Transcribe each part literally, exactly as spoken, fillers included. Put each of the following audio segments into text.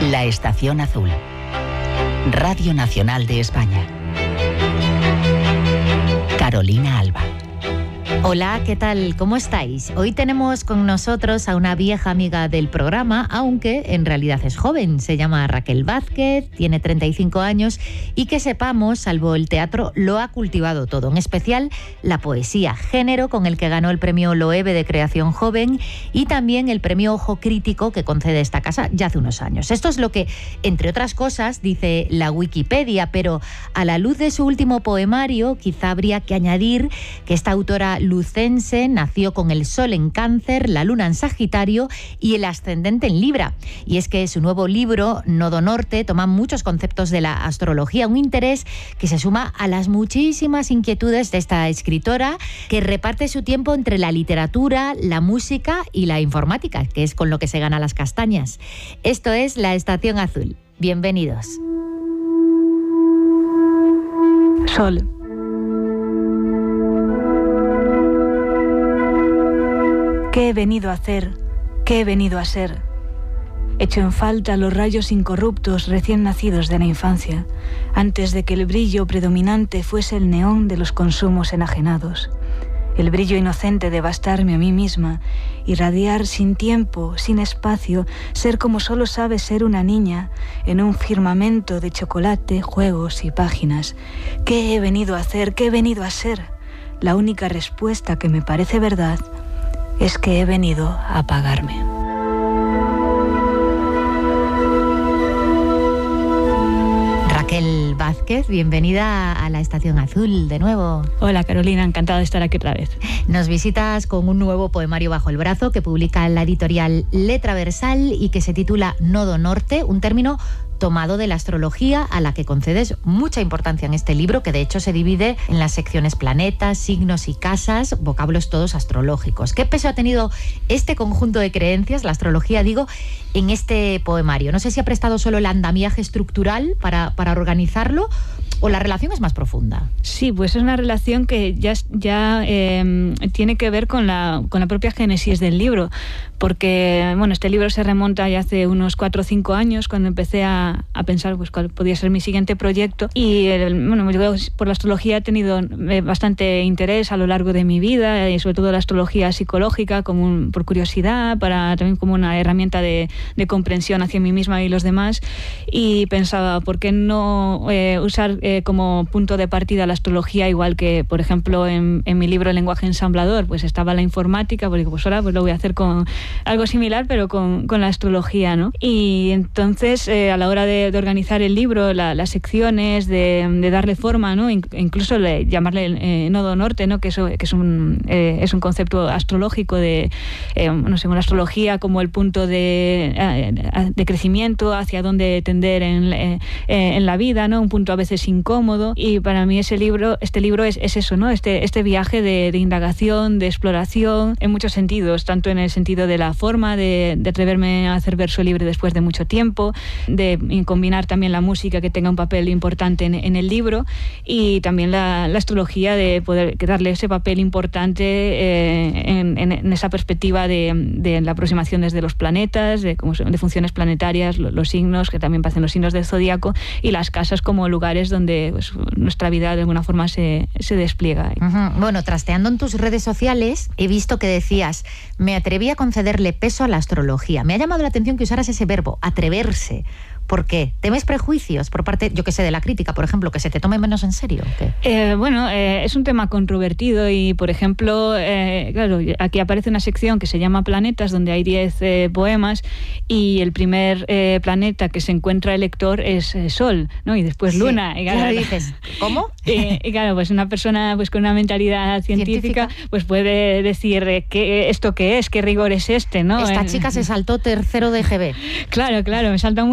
La Estación Azul. Radio Nacional de España. Carolina Alba. Hola, ¿qué tal? ¿Cómo estáis? Hoy tenemos con nosotros a una vieja amiga del programa, aunque en realidad es joven. Se llama Raquel Vázquez, tiene treinta y cinco años y que sepamos, salvo el teatro, lo ha cultivado todo, en especial la poesía, género con el que ganó el premio Loewe de Creación Joven y también el premio Ojo Crítico que concede esta casa ya hace unos años. Esto es lo que, entre otras cosas, dice la Wikipedia, pero a la luz de su último poemario, quizá habría que añadir que esta autora lucense nació con el sol en Cáncer, la luna en Sagitario y el ascendente en Libra. Y es que su nuevo libro, Nodo Norte, toma muchos conceptos de la astrología, un interés que se suma a las muchísimas inquietudes de esta escritora que reparte su tiempo entre la literatura, la música y la informática, que es con lo que se gana las castañas. Esto es La Estación Azul. Bienvenidos. Sol. ¿Qué he venido a hacer? ¿Qué he venido a ser? Echo en falta los rayos incorruptos recién nacidos de la infancia, antes de que el brillo predominante fuese el neón de los consumos enajenados. El brillo inocente de bastarme a mí misma, irradiar sin tiempo, sin espacio, ser como solo sabe ser una niña, en un firmamento de chocolate, juegos y páginas. ¿Qué he venido a hacer? ¿Qué he venido a ser? La única respuesta que me parece verdad es que he venido a apagarme. Raquel Vázquez, bienvenida a La Estación Azul de nuevo. Hola Carolina, encantada de estar aquí otra vez. Nos visitas con un nuevo poemario bajo el brazo que publica la editorial Letra Versal y que se titula Nodo Norte, un término tomado de la astrología a la que concedes mucha importancia en este libro, que de hecho se divide en las secciones planetas, signos y casas, vocablos todos astrológicos. ¿Qué peso ha tenido este conjunto de creencias, la astrología digo, en este poemario? No sé si ha prestado solo el andamiaje estructural para, para organizarlo o la relación es más profunda. Sí, pues es una relación que ya, ya eh, tiene que ver con la, con la propia génesis del libro, porque bueno, este libro se remonta ya hace unos cuatro o cinco años cuando empecé a, a pensar pues, cuál podía ser mi siguiente proyecto y el, bueno, yo por la astrología he tenido bastante interés a lo largo de mi vida y sobre todo la astrología psicológica como un, por curiosidad, para también como una herramienta de, de comprensión hacia mí misma y los demás, y pensaba, ¿por qué no eh, usar Eh, como punto de partida la astrología, igual que, por ejemplo, en, en mi libro El lenguaje ensamblador, pues estaba la informática, porque pues ahora pues lo voy a hacer con algo similar, pero con, con la astrología, ¿no? Y entonces, eh, a la hora de, de organizar el libro, la, las secciones, de, de darle forma, ¿no? Incluso le, llamarle eh, Nodo Norte, ¿no? Que, eso, que es, un, eh, es un concepto astrológico de, eh, no sé, una astrología como el punto de, de crecimiento, hacia dónde tender en, eh, en la vida, ¿no? Un punto a veces incómodo, y para mí ese libro, este libro es, es eso, ¿no? Este, este viaje de, de indagación, de exploración, en muchos sentidos, tanto en el sentido de la forma, de, de atreverme a hacer verso libre después de mucho tiempo, de combinar también la música que tenga un papel importante en, en el libro, y también la, la astrología de poder darle ese papel importante eh, en, en, en esa perspectiva de, de la aproximación desde los planetas, de, como son, de funciones planetarias, los, los signos, que también parecen los signos del zodíaco, y las casas como lugares donde pues, nuestra vida de alguna forma se, se despliega. Uh-huh. Bueno, trasteando en tus redes sociales he visto que decías, me atreví a concederle peso a la astrología. Me ha llamado la atención que usaras ese verbo, atreverse. ¿Por qué? ¿Temes prejuicios por parte, yo que sé, de la crítica, por ejemplo, que se te tome menos en serio? ¿Qué? Eh, bueno, eh, es un tema controvertido y, por ejemplo, eh, claro, aquí aparece una sección que se llama Planetas, donde hay diez eh, poemas, y el primer eh, planeta que se encuentra el lector es eh, Sol, ¿no? Y después sí, Luna. Y claro, claro, dices, ¿cómo? Eh, y claro, pues una persona pues con una mentalidad científica, científica. pues puede decir, eh, ¿qué, ¿esto qué es? ¿Qué rigor es este? ¿no? Esta eh, chica se saltó tercero de G B. Claro, claro, me saltan muchas clases.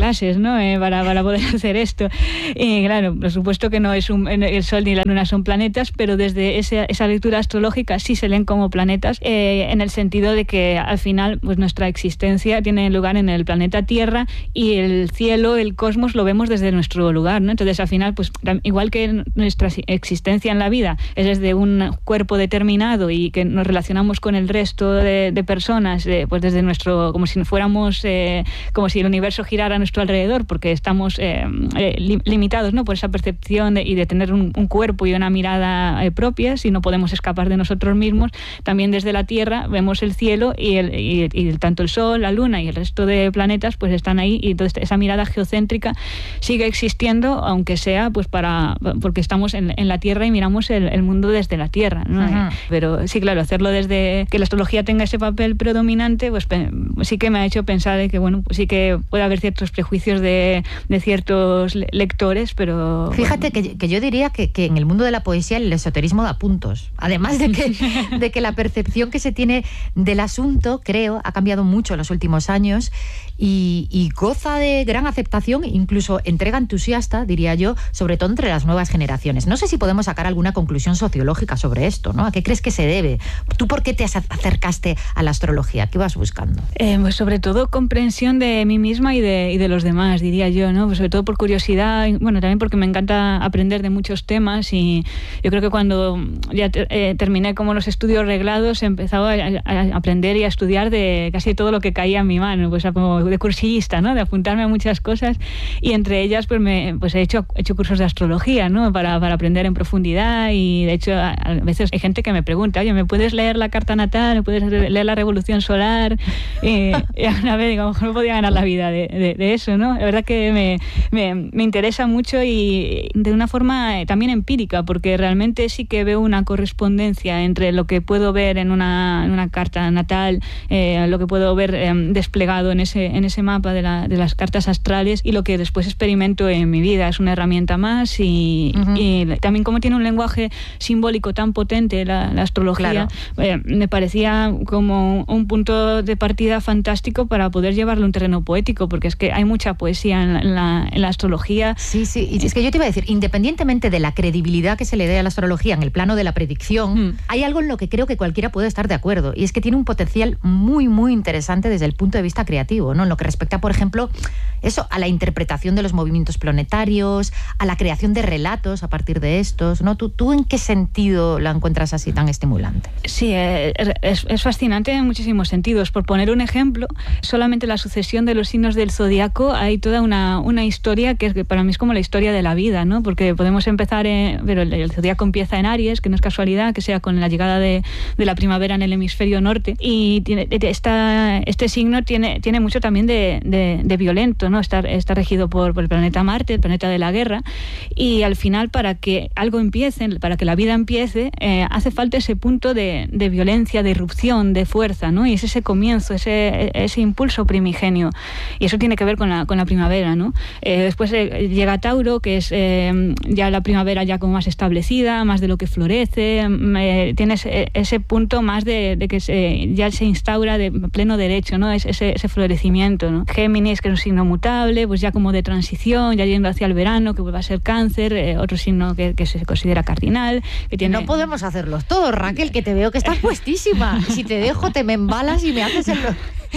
clases, ¿no? Eh, para, para poder hacer esto. Y claro, por supuesto que no es un, el Sol ni la Luna son planetas, pero desde ese, esa lectura astrológica sí se leen como planetas, eh, en el sentido de que al final pues nuestra existencia tiene lugar en el planeta Tierra y el cielo, el cosmos, lo vemos desde nuestro lugar, ¿no? Entonces al final, pues igual que nuestra existencia en la vida es desde un cuerpo determinado y que nos relacionamos con el resto de, de personas, eh, pues desde nuestro, como si fuéramos, eh, como si el universo girara a nuestro alrededor, porque estamos eh, eh, li- limitados, ¿no? Por esa percepción de, y de tener un, un cuerpo y una mirada eh, propia, si no podemos escapar de nosotros mismos. También desde la Tierra vemos el cielo y, el, y, y tanto el Sol, la Luna y el resto de planetas pues están ahí, y entonces esa mirada geocéntrica sigue existiendo, aunque sea pues para porque estamos en, en la Tierra y miramos el, el mundo desde la Tierra, ¿no? Uh-huh. Pero sí, claro, hacerlo desde que la astrología tenga ese papel predominante, pues pe- sí que me ha hecho pensar de que bueno, pues sí que puede haber ciertos prejuicios de, de ciertos le- lectores, pero fíjate bueno. que, que yo diría que, que en el mundo de la poesía el esoterismo da puntos, además de que, de que la percepción que se tiene del asunto, creo, ha cambiado mucho en los últimos años y, y goza de gran aceptación, incluso entrega entusiasta, diría yo, sobre todo entre las nuevas generaciones. No sé si podemos sacar alguna conclusión sociológica sobre esto, ¿no? ¿A qué crees que se debe? ¿Tú por qué te acercaste a la astrología? ¿Qué vas buscando? Eh, pues sobre todo comprensión de mí misma y de, y de los demás, diría yo, ¿no? Pues sobre todo por curiosidad, y, bueno, también porque me encanta aprender de muchos temas, y yo creo que cuando ya te, eh, terminé como los estudios reglados, he empezado a, a aprender y a estudiar de casi todo lo que caía en mi mano, pues como de cursillista, ¿no? De apuntarme a muchas cosas, y entre ellas pues me pues he hecho he hecho cursos de astrología, ¿no? Para, para aprender en profundidad, y de hecho a, a veces hay gente que me pregunta, oye, ¿me puedes leer la carta natal? ¿Me puedes leer la revolución solar? Y, y una vez digo, no podía ganar la vida de, de, de eso, ¿no? La verdad que me, me, me interesa mucho, y de una forma también empírica, porque realmente sí que veo una correspondencia entre lo que puedo ver en una, en una carta natal, eh, lo que puedo ver eh, desplegado en ese, en ese mapa de, la, de las cartas astrales, y lo que después experimento en mi vida. Es una herramienta más, y, uh-huh. y también como tiene un lenguaje simbólico tan potente la, la astrología, claro. eh, me parecía como un punto de partida fantástico para poder llevarlo a un terreno poético, porque es que hay mucha poesía en la, en la, en la astrología. Sí, sí, y es que yo te iba a decir, independientemente de la credibilidad que se le dé a la astrología en el plano de la predicción, mm. hay algo en lo que creo que cualquiera puede estar de acuerdo, y es que tiene un potencial muy, muy interesante desde el punto de vista creativo, ¿no? En lo que respecta, por ejemplo, eso, a la interpretación de los movimientos planetarios, a la creación de relatos a partir de estos, ¿no? ¿Tú, tú en qué sentido la encuentras así tan estimulante? Sí, es, es fascinante en muchísimos sentidos. Por poner un ejemplo, solamente la sucesión de los signos del zodiaco, hay toda una, una historia que, es, que para mí es como la historia de la vida, ¿no? Porque podemos empezar, en, pero el, el zodiaco empieza en Aries, que no es casualidad que sea con la llegada de, de la primavera en el hemisferio norte, y tiene, esta, este signo tiene, tiene mucho también de, de, de violento, ¿no? Está, está regido por, por el planeta Marte, el planeta de la guerra, y al final, para que algo empiece, para que la vida empiece, eh, hace falta ese punto de, de violencia, de irrupción, de fuerza, ¿no? Y es ese comienzo, ese, ese impulso primigenio, y eso tiene que ver con la, con la primavera, ¿no? Eh, después eh, llega Tauro, que es eh, ya la primavera ya como más establecida, más de lo que florece, eh, tienes ese punto más de, de que se, ya se instaura de pleno derecho, ¿no? Es, ese, ese florecimiento, ¿no? Géminis, que es un signo mutable, pues ya como de transición, ya yendo hacia el verano, que vuelve a ser Cáncer, eh, otro signo que, que se considera cardinal, que tiene... No podemos hacerlos todos, Raquel, que te veo que estás puestísima. Si te dejo, te me embalas y me haces el...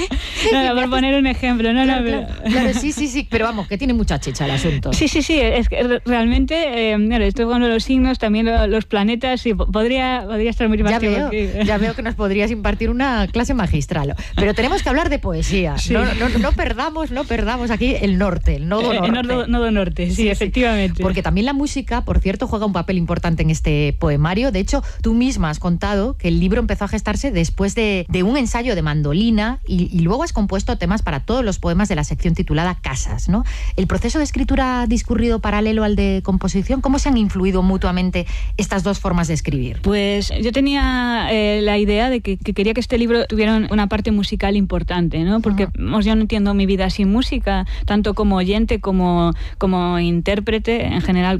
No, no, por poner un ejemplo, no, claro, no, pero... claro, claro, sí, sí, sí, pero vamos, que tiene mucha chicha el asunto. Sí, sí, sí, es que realmente, eh, mira, estoy con los signos, también los planetas, y podría, podría estar muy más ya tiempo veo, aquí. Ya veo que nos podrías impartir una clase magistral, pero tenemos que hablar de poesía. Sí. No, no, no perdamos, no perdamos aquí el norte, el nodo norte. El nodo, nodo norte, sí, sí, efectivamente. Sí. Porque también la música, por cierto, juega un papel importante en este poemario. De hecho, tú misma has contado que el libro empezó a gestarse después de, de un ensayo de mandolina, y, y luego has compuesto temas para todos los poemas de la sección titulada Casas, ¿no? ¿El proceso de escritura ha discurrido paralelo al de composición? ¿Cómo se han influido mutuamente estas dos formas de escribir? Pues yo tenía eh, la idea de que, que quería que este libro tuviera una parte musical importante, ¿no? Porque uh-huh. yo no entiendo mi vida sin música, tanto como oyente como, como intérprete, en general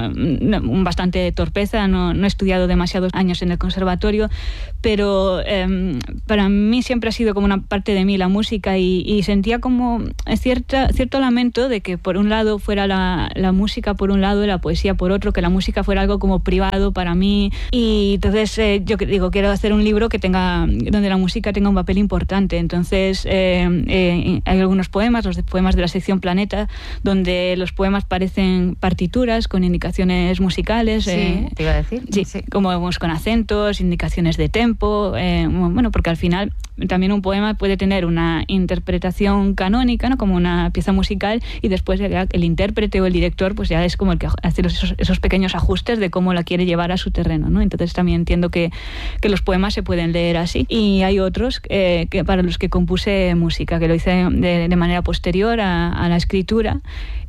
con bastante torpeza, no, no he estudiado demasiados años en el conservatorio, pero eh, para mí siempre ha sido como una parte de mí la música y, y sentía como cierta, cierto lamento de que por un lado fuera la, la música por un lado y la poesía por otro, que la música fuera algo como privado para mí. Y entonces eh, yo digo, quiero hacer un libro que tenga, donde la música tenga un papel importante. Entonces eh, eh, hay algunos poemas, los de, poemas de la sección Planeta, donde los poemas parecen partituras con indicaciones musicales. Sí, eh, te iba a decir. Sí, sí. Como vemos, con acentos, indicaciones de tempo, eh, bueno, porque al final también un poema puede tener una interpretación canónica, ¿no? Como una pieza musical, y después el, el intérprete o el director pues ya es como el que hace los, esos, esos pequeños ajustes de cómo la quiere llevar a su terreno, ¿no? Entonces también entiendo que, que los poemas se pueden leer así. Y hay otros eh, que para los que compuse música, que lo hice de, de manera posterior a, a la escritura,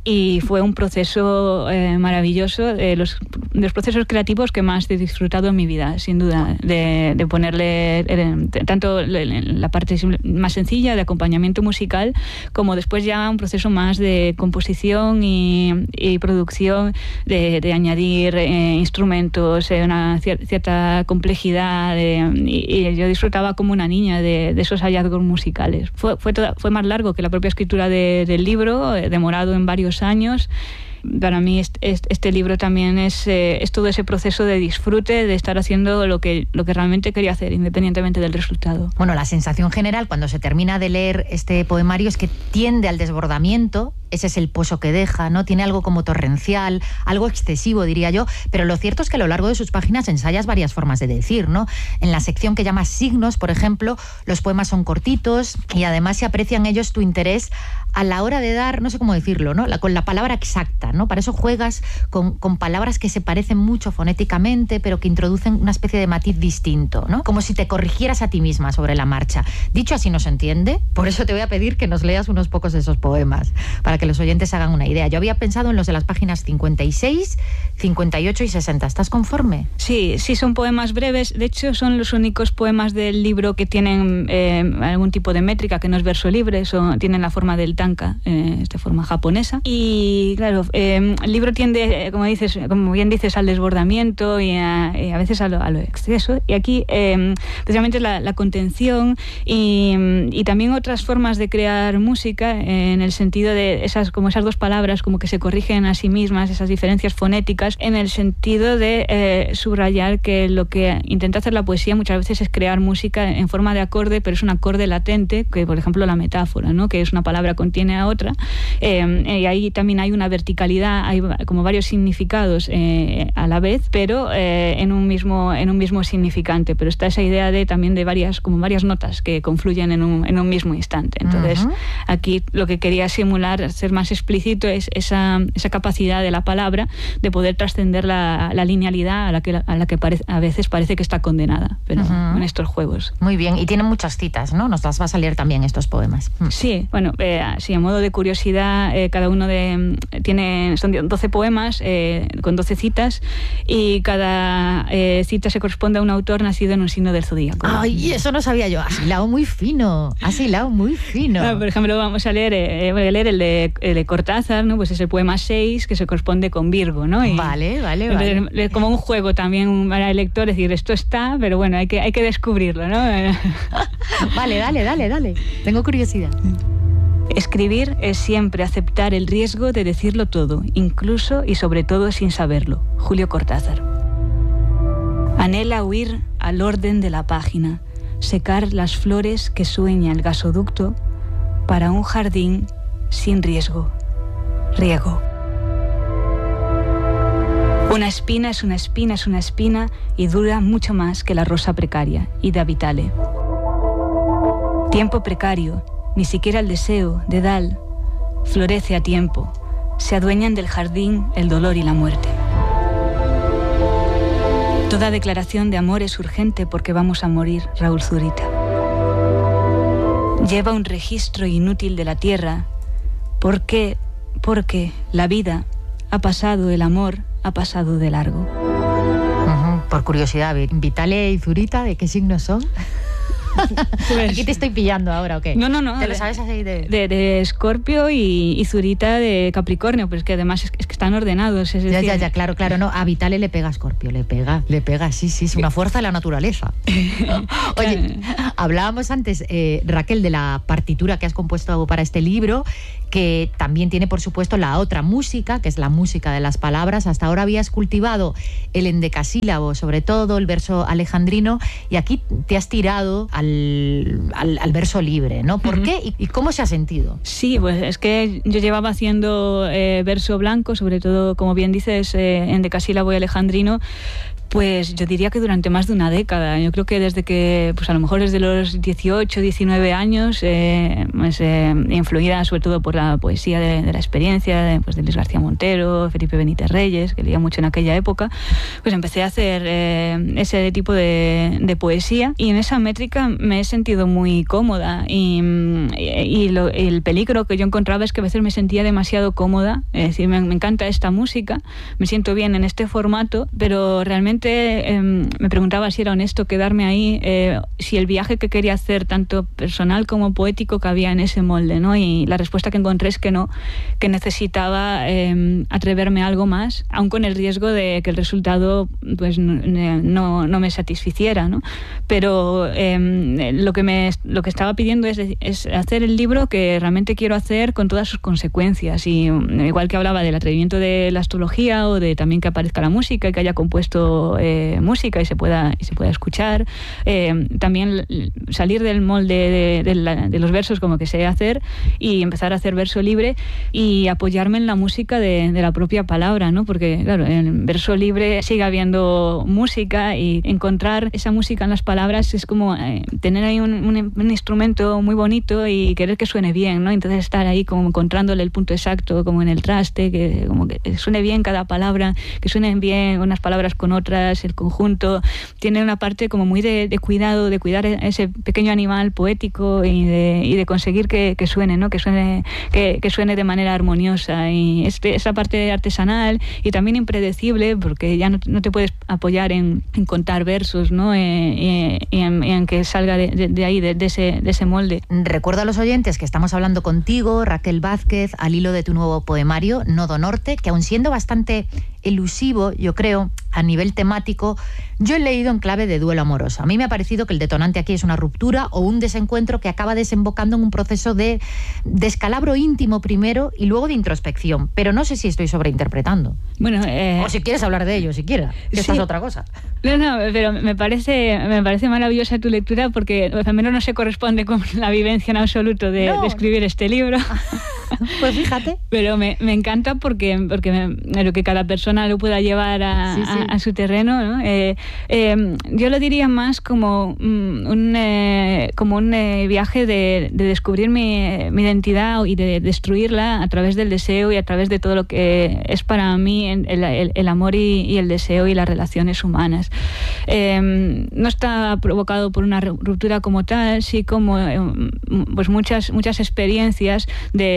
y fue un proceso eh, maravilloso, de los, de los procesos creativos que más he disfrutado en mi vida, sin duda, de, de ponerle eh, tanto la parte más sencilla de acompañamiento musical, como después ya un proceso más de composición y, y producción, de, de añadir eh, instrumentos, eh, una cier- cierta complejidad, de, y, y yo disfrutaba como una niña de, de esos hallazgos musicales. Fue, fue, toda, fue más largo que la propia escritura de, del libro, eh, demorado en varios años. Para mí este, este libro también es, eh, es todo ese proceso de disfrute, de estar haciendo lo que, lo que realmente quería hacer, independientemente del resultado. Bueno, la sensación general cuando se termina de leer este poemario es que tiende al desbordamiento. Ese es el pozo que deja, ¿no? Tiene algo como torrencial, algo excesivo, diría yo, pero lo cierto es que a lo largo de sus páginas ensayas varias formas de decir, ¿no? En la sección que llamas signos, por ejemplo, los poemas son cortitos y además se aprecian ellos tu interés a la hora de dar, no sé cómo decirlo, ¿no? La, con la palabra exacta, ¿no? Para eso juegas con, con palabras que se parecen mucho fonéticamente, pero que introducen una especie de matiz distinto, ¿no? Como si te corrigieras a ti misma sobre la marcha. Dicho así no se entiende, por eso te voy a pedir que nos leas unos pocos de esos poemas, para que los oyentes hagan una idea. Yo había pensado en los de las páginas cincuenta y seis, cincuenta y ocho y sesenta. ¿Estás conforme? Sí, sí, son poemas breves. De hecho, son los únicos poemas del libro que tienen eh, algún tipo de métrica, que no es verso libre, son, tienen la forma del tanka, eh, esta forma japonesa. Y claro, eh, el libro tiende, como dices, como bien dices, al desbordamiento y a, y a veces a lo, a lo exceso. Y aquí, eh, precisamente la, la contención y, y también otras formas de crear música, eh, en el sentido de esas, como esas dos palabras como que se corrigen a sí mismas, esas diferencias fonéticas, en el sentido de eh, subrayar que lo que intenta hacer la poesía muchas veces es crear música en forma de acorde, pero es un acorde latente, que por ejemplo la metáfora, ¿no? Que es una palabra contiene a otra, eh, y ahí también hay una verticalidad, hay como varios significados eh, a la vez, pero eh, en un mismo en un mismo significante, pero está esa idea de también de varias como varias notas que confluyen en un, en un mismo instante. Entonces, uh-huh. Aquí lo que quería simular, ser más explícito, es esa, esa capacidad de la palabra de poder trascender la, la linealidad a la que, a, la que pare, a veces parece que está condenada, pero uh-huh. en estos juegos. Muy bien, y tienen muchas citas, ¿no? Nos las vas a leer también estos poemas. Sí, bueno, eh, sí, a modo de curiosidad, eh, cada uno de tiene son doce poemas eh, con doce citas, y cada eh, cita se corresponde a un autor nacido en un signo del zodíaco. Ay, eso no sabía yo. Has hilado muy fino, has hilado muy fino. Ah, por ejemplo, vamos a leer, eh, voy a leer el de, el de Cortázar, ¿no? Pues es el poema seis, que se corresponde con Virgo, ¿no? Y vale, vale, vale. Es como un juego también para el lector, es decir, esto está, pero bueno, hay que, hay que descubrirlo, ¿no? Vale, dale, dale, dale. Tengo curiosidad. Escribir es siempre aceptar el riesgo de decirlo todo, incluso y sobre todo sin saberlo. Julio Cortázar. Anhela huir al orden de la página, secar las flores que sueña el gasoducto para un jardín sin riesgo. Riego. Una espina es una espina es una espina y dura mucho más que la rosa precaria. Ida Vitale. Tiempo precario, ni siquiera el deseo de Dal florece a tiempo. Se adueñan del jardín el dolor y la muerte. Toda declaración de amor es urgente porque vamos a morir, Raúl Zurita. Lleva un registro inútil de la tierra. ¿Por qué? Porque la vida ha pasado, el amor ha pasado de largo. Uh-huh. Por curiosidad, Vitale y Zurita, ¿de qué signos son? Pues, aquí te estoy pillando ahora, ¿o qué? No, no, no. ¿Te lo sabes así de...? De, de Escorpio y, y Zurita de Capricornio, pues que además es, es que están ordenados. Es ya, decir, ya, ya, claro, claro, no. A Vitale le pega a Escorpio, le pega, le pega, sí, sí, es una fuerza de la naturaleza. Oye, hablábamos antes, eh, Raquel, de la partitura que has compuesto para este libro, que también tiene, por supuesto, la otra música, que es la música de las palabras. Hasta ahora habías cultivado el endecasílabo, sobre todo el verso alejandrino, y aquí te has tirado al, al, al verso libre, ¿no? ¿Por uh-huh. qué y, y cómo se ha sentido? Sí, pues es que yo llevaba haciendo eh, verso blanco, sobre todo, como bien dices, eh, endecasílabo y alejandrino, pues yo diría que durante más de una década. Yo creo que desde que, pues a lo mejor desde los dieciocho, diecinueve años, eh, pues, eh, influida sobre todo por la poesía de, de la experiencia, de, pues, de Luis García Montero, Felipe Benítez Reyes, que leía mucho en aquella época, pues empecé a hacer eh, ese tipo de, de poesía, y en esa métrica me he sentido muy cómoda, y, y lo, el peligro que yo encontraba es que a veces me sentía demasiado cómoda, es decir, me, me encanta esta música, me siento bien en este formato, pero realmente Eh, me preguntaba si era honesto quedarme ahí, eh, si el viaje que quería hacer, tanto personal como poético, cabía en ese molde, ¿no? Y la respuesta que encontré es que no, que necesitaba eh, atreverme a algo más, aun con el riesgo de que el resultado pues no, no, no me satisficiera, ¿no? Pero eh, lo que me lo que estaba pidiendo es, es hacer el libro que realmente quiero hacer con todas sus consecuencias, y igual que hablaba del atrevimiento de la astrología, o de también que aparezca la música y que haya compuesto Eh, música y se pueda y se pueda escuchar, eh, también salir del molde de, de, la, de los versos como que sé hacer, y empezar a hacer verso libre y apoyarme en la música de, de la propia palabra, ¿no? Porque claro, en verso libre sigue habiendo música, y encontrar esa música en las palabras es como eh, tener ahí un, un, un instrumento muy bonito y querer que suene bien, ¿no? Entonces estar ahí como encontrándole el punto exacto, como en el traste, que como que suene bien cada palabra, que suenen bien unas palabras con otras, el conjunto. Tiene una parte como muy de, de cuidado, de cuidar a ese pequeño animal poético, y de, y de conseguir que, que suene, ¿no? Que suene, que, que suene de manera armoniosa, y este, esa parte artesanal y también impredecible, porque ya no, no te puedes apoyar en, en contar versos, ¿no? Eh, y, y, en, y en que salga de, de, de ahí, de, de, ese, de ese molde. Recuerdo a los oyentes que estamos hablando contigo, Raquel Vázquez, al hilo de tu nuevo poemario, Nodo Norte, que aun siendo bastante elusivo, yo creo, a nivel temático, yo he leído en clave de duelo amoroso. A mí me ha parecido que el detonante aquí es una ruptura o un desencuentro que acaba desembocando en un proceso de descalabro íntimo primero y luego de introspección. Pero no sé si estoy sobreinterpretando. Bueno, eh... o si quieres hablar de ello, siquiera, que sí. esta es otra cosa. No, no, pero me parece, me parece maravillosa tu lectura, porque al menos no se corresponde con la vivencia en absoluto de, no. de escribir este libro. Pues fíjate. Pero me, me encanta porque, porque me, lo que cada persona lo pueda llevar a, sí, sí. a, a su terreno, ¿no? Eh, eh, yo lo diría más como un, eh, como un eh, viaje de, de descubrir mi, mi identidad y de destruirla a través del deseo y a través de todo lo que es para mí el, el, el amor y, y el deseo y las relaciones humanas. Eh, no está provocado por una ruptura como tal, sí como eh, pues muchas, muchas experiencias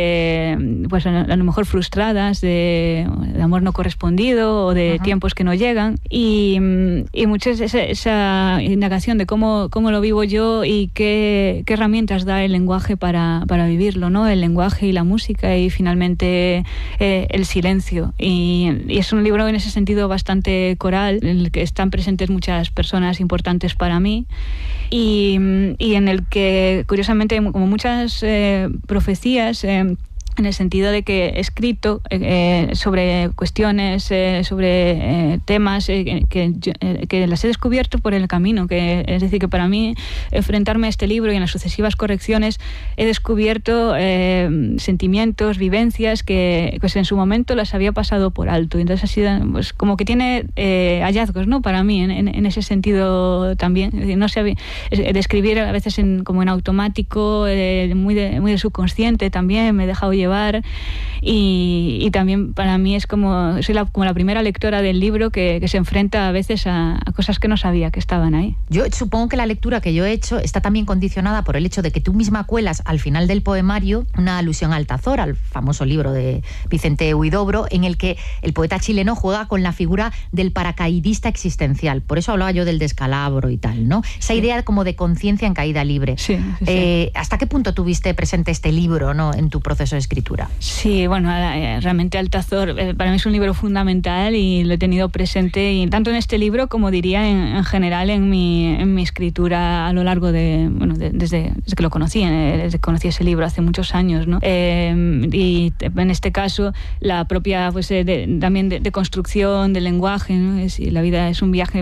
de, pues a lo mejor frustradas, de, de amor no correspondido o de uh-huh. tiempos que no llegan, y, y muchas esa, esa indagación de cómo, cómo lo vivo yo y qué, qué herramientas da el lenguaje para, para vivirlo, ¿no? El lenguaje y la música, y finalmente eh, el silencio. Y, y es un libro en ese sentido bastante coral, en el que están presentes muchas personas importantes para mí, y, y en el que curiosamente como muchas eh, profecías, eh, en el sentido de que he escrito eh, sobre cuestiones, eh, sobre eh, temas eh, que, eh, que las he descubierto por el camino, que es decir, que para mí enfrentarme a este libro y en las sucesivas correcciones he descubierto eh, sentimientos, vivencias que pues en su momento las había pasado por alto, y entonces ha sido pues, como que tiene eh, hallazgos, ¿no? Para mí en, en, en ese sentido también, es decir, no sé, describir a veces en, como en automático, eh, muy, de, muy de subconsciente también, me he dejado llevar, y, y también para mí es como, soy la, como la primera lectora del libro que, que se enfrenta a veces a, a cosas que no sabía que estaban ahí. Yo supongo que la lectura que yo he hecho está también condicionada por el hecho de que tú misma cuelas al final del poemario una alusión a Altazor, al famoso libro de Vicente Huidobro, en el que el poeta chileno juega con la figura del paracaidista existencial. Por eso hablaba yo del descalabro y tal, ¿no? Esa sí. idea como de conciencia en caída libre. Sí, sí, eh, sí. ¿Hasta qué punto tuviste presente este libro, ¿no?, en tu proceso de escritura? Sí, bueno, realmente Altazor para mí es un libro fundamental y lo he tenido presente, y tanto en este libro como diría en, en general en mi, en mi escritura a lo largo de, bueno, de, desde, desde que lo conocí, desde que conocí ese libro hace muchos años, ¿no? Eh, y en este caso la propia, pues, de, también de, de construcción del lenguaje, ¿no? Es, la vida es un viaje